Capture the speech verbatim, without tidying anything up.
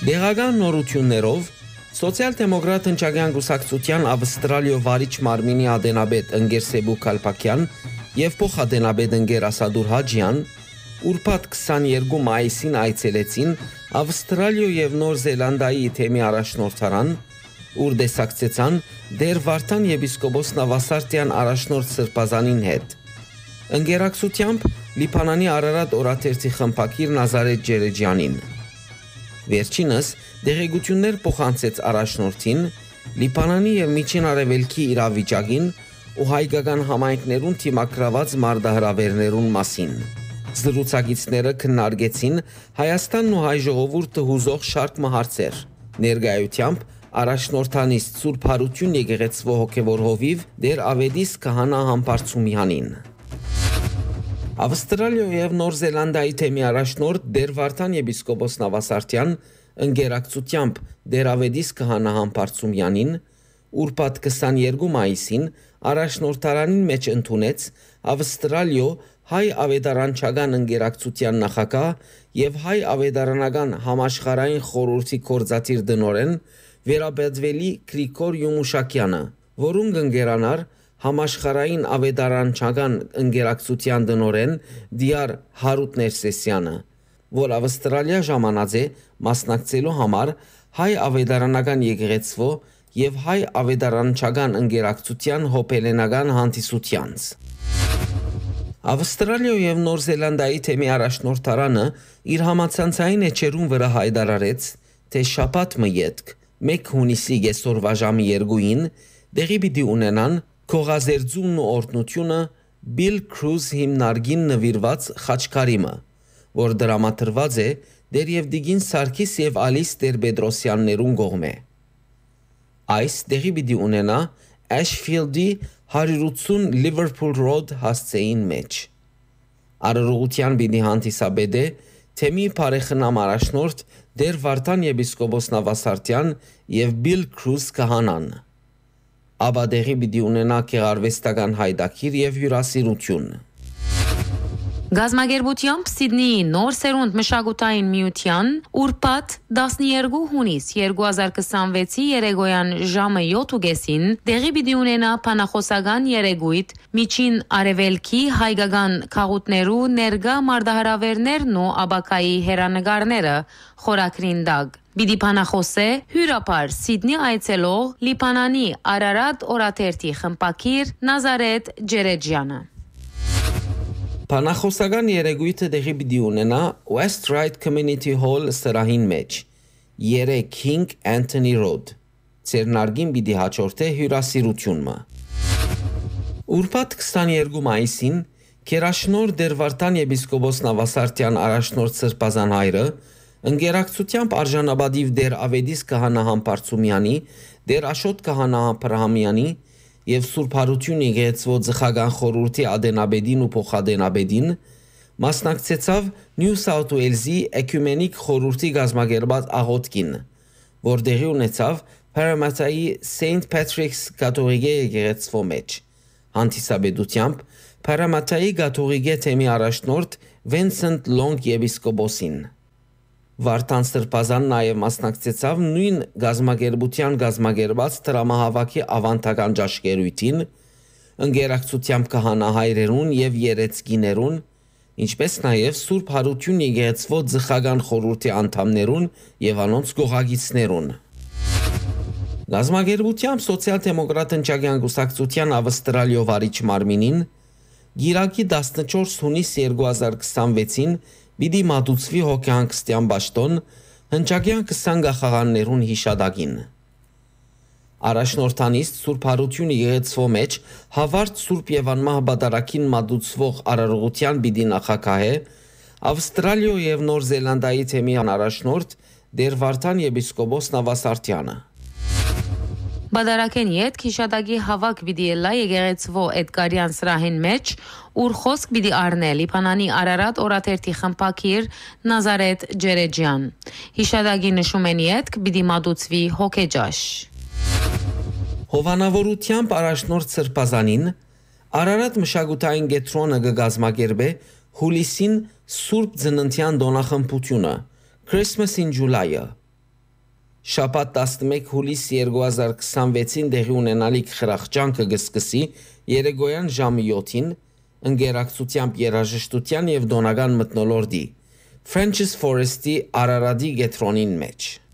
Դեղական նորություններով Սոցիալ-դեմոկրատ հնչագյան գուսակցության Ավստրալիո վարիչ մարմինի ադենաբեդ ընկեր Սեբու Քալփակյան եւ փոխադենաբեդ ընկեր Ասադուր Հաջյան ուրբաթ քսաներկու մայիսին այցելեցին Ավստրալիո եւ Նոր Զելանդիայի թեմի առաջնորդարան, ուր դեսակցեցան դեր Վարդան եպիսկոպոս Նավասարտյան առաջնորդ Սրբազանին հետ։ Ընկերակցությամբ Լիբանանի Արարատ օրաթերթի խմբակիր Նազարեթ Ջերեջյանին։ Վերջինս դեղեցություններ փոխանցեց առաջնորդին Լիբանանի եւ Միջին Արևելքի իրավիճակին ու հայկական համայնքներուն թիմակրաված մարտահրավերներուն մասին։ Զրուցակիցները քննարկեցին Հայաստանն ու հայ ժողովուրդը հուզող շարք հարցեր։ Ներկայությամբ առաջնորդանից Սուրբ Հարություն եկեղեցվո հոգևոր հովիվ դեր Ավետիս Քահանա Համբարձումյանին։ Ավստրալիա եւ Նոր Զելանդիայի թեմի առաջնորդ դեր Վարդան եպիսկոպոս Նավասարտյան ընկերակցությամբ դեր Ավետիս Քահանա Համբարձումյանին ուրբաթ քսաներկու մայիսին առաջնորդարանին մեջ ընդունեց Ավստրալիո հայ ավետարանչական ընկերակցության նախագահ եւ հայ ավետարանական համաշխարհային խորհրդի կորզաթիր դնորեն Վերաբեդվելի Գրիգոր Յումուշակյանը, որուն ընկերանար համաշխարհային ավետարանչական ընկերակցության դնորեն Դիար Հարութ Ներսեսյանը, որ Ավստրալիա ժամանած է մասնակցելու համար հայ ավետարանական եկեղեցվո եւ հայ ավետարանչական ընկերակցության հոփելենական հանդիսությանց։ Ավստրալիա եւ Նոր Զելանդիայի թեմի առաջնորդարանը իր համացանցային էջերուն վրա հայտարարեց, թե շաբաթ մյետք մեկ հունիսի գեսորվա ժամի երկուին դեղի պիտի ունենան Քողազերձունն ու օրտնությունը Bill Cruz հիմնարկին նվիրված խաչքարիմը, որ դրամատրված է դեր Եվդիգին Սարգիս եւ Ալիս Տեր-Պետրոսյաններուն կողմէ։ Այս դեղի պիտի ունենա Ashfield-ի one eighty Liverpool Road հասցեին մեջ։ Արարողության պիտի հանդիսաբեդե թեմի բարեխնամ առաջնորդ դեր Վարդան եպիսկոպոս Նավասարտյան եւ Bill Cruz Քահանան։ Աբադեղի պիտի ունենա գեղարվեստական հայդակիր եւ հյուրասիրություն։ Գազագերբությամբ Սիդնեի նոր սերունդ մշակութային միության ուրբաթ տասներկու հունիս երկու հազար քսանվեցի երեկոյան ժամը յոթ դեղի պիտի ունենա փանախոսական երեկույթ Միջին Արևելքի հայկական քաղաքներու ներկա մարտահրավերներն ու աբակայի հերանեկարները խորակրին դակ։ Պիտի փանախոսե հյուրապար Սիդնի այցելող Լիբանանի Արարատ օրաթերթի խմբակիր Նազարեթ Ջերեջյանը։ Փանախոսական երեկույթը դեղի պիտի ունենա West Ryde Community Hall սրահին մեջ, երեք King Anthony Road։ Ցերնարգին պիտի հաջորդե հյուրասիրությունը։ Ուրբաթ քսաներկու մայիսին Քերաշնոր դեր Վարդան եպիսկոպոս Նավասարտյան առաջնորդ Սրբազան հայրը ընկերակցությամբ արժանապատիվ դեր Ավետիս Քահանա Համբարձումյանի, դեր Աշոտ Քահանա Աբրահամյանի եւ Սուրբ Հարություն եկեղեցվո ծխական խորհրդի ադենաբեդին ու փոխադենաբեդին մասնակցեցավ Նյու Սաութ Ուելզի էկումենիկ խորհրդի գազմագերբած աղոթքին, որ դեղի ունեցավ Parramattaի Saint Patrick's կաթողիկե եկեղեցվո մեջ։ Հանդիսաբեդությամբ Parramattaի կաթողիկե թեմի առաջնորդ Vincent Long եպիսկոպոսին։ Վարդան Սրբազան նաև մասնակցեցավ նույն գազմագերբության գազմագերբած տրամահավաքի ավանդական ճաշկերույթին, ընկերակցությամբ քահանահայրերուն եւ երեցկիներուն, ինչպես նաև Սուրբ Հարություն եկեղեցվո ծխական խորհրդի անդամներուն եւ անոնց գողագիցներուն։ Գազմագերբությամբ Սոցիալ-դեմոկրատ հնչագյան գուսակցության Ավստրալիո վարիչ մարմինին գիրակի տասնչորս հունիս երկու հազար քսանվեցին Պիտի մատուցվի հոգեհանգստյան բաշտոն հնչագյան քսան գախաղաններուն հիշադակին։ Առաջնորդանից Սուրբ Հարություն եկեղեցվո մեջ հավարտ Սուրբ եւ անմահ բադարակին մատուցվող արարողության պիտի նախագահե Ավստրալիա եւ Նոր Զելանդիայի թեմի առաջնորդ դեր Վարդան եպիսկոպոս Նավասարտյանը։ Բադարակեն յետ քիշադագի հավաք պիտի ելա եկեղեցվո Էդգարյան սրահին մեջ, ուր խոսք պիտի առնե Լիբանանի Արարատ օրաթերթի խմբակիր Նազարեթ Ջերեջյան։ Հիշադագի նշում են յետք պիտի մատուցվի հոգեջաշ։ Հովանավորությամբ առաջնորդ Սրբազանին Արարատ մշակութային կենտրոնը կգազմագերբե հուլիսին Սուրբ Ծննդյան տոնախմբությունը Christmas in July-ը։ Շաբաթ տասնմեկ հուլիս երկու հազար քսանվեցին դեղի ունենալիք խրախճանքը կսկսի երեկոյան ժամը յոթին ընկերակցությամբ երաժշտության և դոնական մթնոլորտի Francis Forrest-ի Արարատի գետրոնին մեջ։